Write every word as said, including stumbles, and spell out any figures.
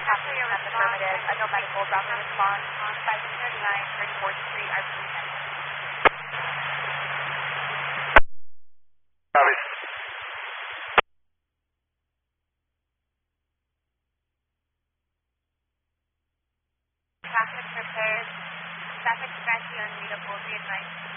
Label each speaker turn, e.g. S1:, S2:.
S1: After your response, I know medical rapid response on five thirty-nine thirty-fourth Street, I believe.
S2: Copy.
S1: Traffic repairs, traffic strategy unreadable, be advised.